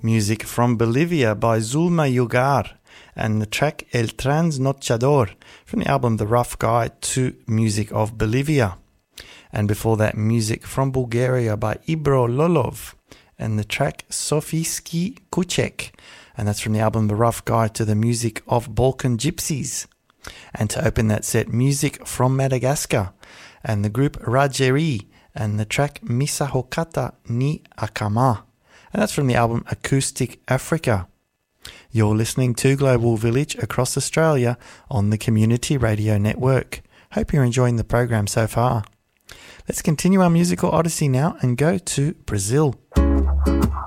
music from Bolivia by Zulma Yugar, and the track El Trasnochador from the album The Rough Guide to Music of Bolivia. And before that, music from Bulgaria by Ibro Lolov, and the track Sofijski Kuchek, and that's from the album The Rough Guide to the Music of Balkan Gypsies. And to open that set, music from Madagascar, and the group Rajeri, and the track Misahokata ni Akama, and that's from the album Acoustic Africa. You're listening to Global Village across Australia on the Community Radio Network. Hope you're enjoying the program so far. Let's continue our musical odyssey now and go to Brazil.